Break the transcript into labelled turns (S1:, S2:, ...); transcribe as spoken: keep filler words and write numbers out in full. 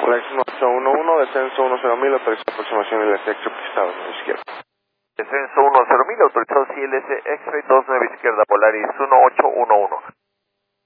S1: Flex ocho uno uno, descenso uno cero mil, autoriza aproximación L S X pistado a la izquierda.
S2: Descenso uno cero mil, autorizado C L S X-ray dos nueve izquierda, Polaris uno ocho uno uno.